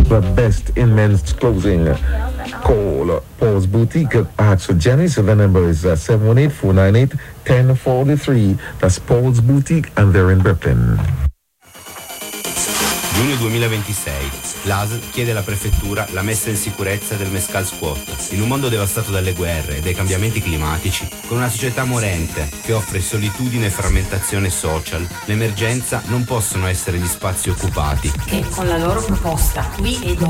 the best in men's clothing. Call Paul's Boutique. Ask for Jenny. So the number is 718-498-1043. That's Paul's Boutique, and they're in Brooklyn. Giugno 2026. L'ASL chiede alla prefettura la messa in sicurezza del Mescal Squat. In un mondo devastato dalle guerre e dai cambiamenti climatici, con una società morente che offre solitudine e frammentazione social, l'emergenza non possono essere gli spazi occupati. Che con la loro proposta qui e